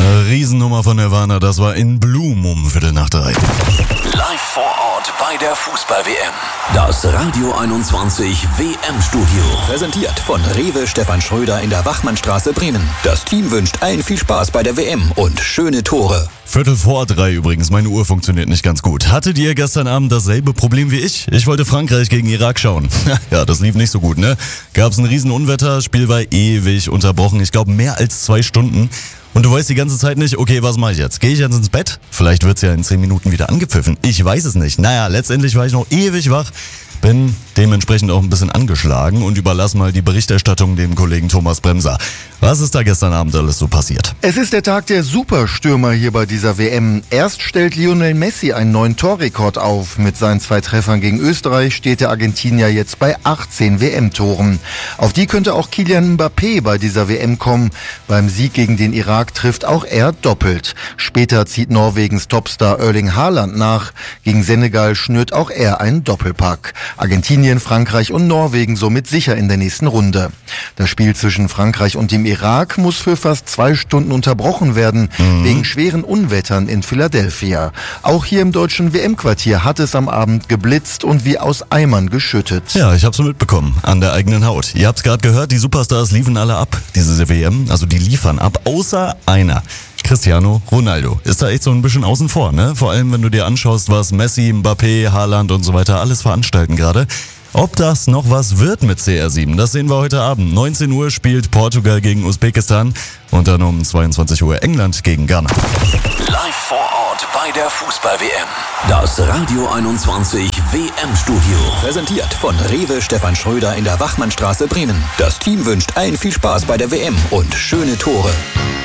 Riesennummer von Nirvana, das war in Bloom um 2:45. Live vor Ort bei der Fußball-WM. Das Radio 21 WM-Studio. Präsentiert von Rewe Stefan Schröder in der Wachmannstraße, Bremen. Das Team wünscht allen viel Spaß bei der WM und schöne Tore. 2:45 übrigens, meine Uhr funktioniert nicht ganz gut. Hattet ihr gestern Abend dasselbe Problem wie ich? Ich wollte Frankreich gegen Irak schauen. Ja, das lief nicht so gut, ne? Gab's ein Riesenunwetter, Spiel war ewig unterbrochen, ich glaube mehr als 2 Stunden. Und du weißt die ganze Zeit nicht, okay, was mache ich jetzt? Gehe ich jetzt ins Bett? Vielleicht wird's ja in 10 Minuten wieder angepfiffen. Ich weiß es nicht. Naja, letztendlich war ich noch ewig wach. Bin dementsprechend auch ein bisschen angeschlagen und überlasse mal die Berichterstattung dem Kollegen Thomas Bremser. Was ist da gestern Abend alles so passiert? Es ist der Tag der Superstürmer hier bei dieser WM. Erst stellt Lionel Messi einen neuen Torrekord auf. Mit seinen 2 Treffern gegen Österreich steht der Argentinier jetzt bei 18 WM-Toren. Auf die könnte auch Kylian Mbappé bei dieser WM kommen. Beim Sieg gegen den Irak trifft auch er doppelt. Später zieht Norwegens Topstar Erling Haaland nach. Gegen Senegal schnürt auch er einen Doppelpack. Argentinien, Frankreich und Norwegen somit sicher in der nächsten Runde. Das Spiel zwischen Frankreich und dem Irak muss für fast 2 Stunden unterbrochen werden, wegen schweren Unwettern in Philadelphia. Auch hier im deutschen WM-Quartier hat es am Abend geblitzt und wie aus Eimern geschüttet. Ja, ich hab's mitbekommen, an der eigenen Haut. Ihr habt's gerade gehört, die Superstars liefen alle ab, diese WM, also die liefern ab, außer einer. Cristiano Ronaldo ist da echt so ein bisschen außen vor, ne? Vor allem, wenn du dir anschaust, was Messi, Mbappé, Haaland und so weiter alles veranstalten gerade. Ob das noch was wird mit CR7, das sehen wir heute Abend. 19 Uhr spielt Portugal gegen Usbekistan und dann um 22 Uhr England gegen Ghana. Live vor Ort bei der Fußball-WM. Das Radio 21 WM-Studio. Präsentiert von Rewe Stefan Schröder in der Wachmannstraße, Bremen. Das Team wünscht allen viel Spaß bei der WM und schöne Tore.